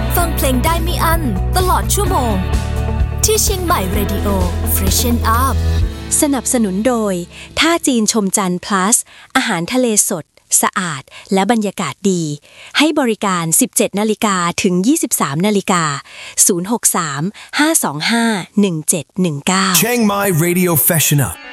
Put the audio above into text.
ฟังเพลงได้ไม่อั้นตลอดชั่วโมงที่เชียงใหม่ Radio Freshen Up สนับสนุนโดยท่าจีนชมจันทร์ plus อาหารทะเลสดสะอาดและบรรยากาศดีให้บริการ 17:00 นถึง 23:00 น063 525 1719 Chiang Mai Radio Freshen Up